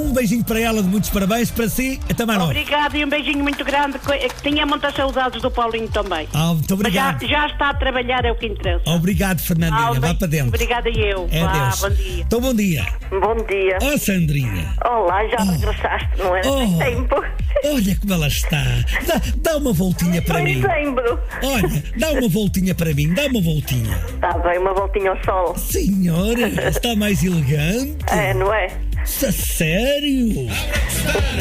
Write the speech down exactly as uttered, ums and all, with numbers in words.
Um beijinho para ela, de muitos parabéns. Para si, até mais logo. Obrigada e um beijinho muito grande. Que tinha muitas saudades do Paulinho também. Ah, muito Mas já, obrigado. já está a trabalhar, é o que interessa. Obrigado, Fernandinha. Ah, um Vá beijo. para dentro. Obrigada e eu. É Vá, Deus. bom dia. Então, bom dia. Bom dia. Oh, Sandrinha. Olá, já regressaste, não era? Oh. Tem tempo. Olha como ela está. Dá, dá uma voltinha para Foi mim. em dezembro. Olha, dá uma voltinha para mim. Dá uma voltinha. Está bem, uma voltinha ao sol. Senhora, está mais elegante. É, não é? A sério?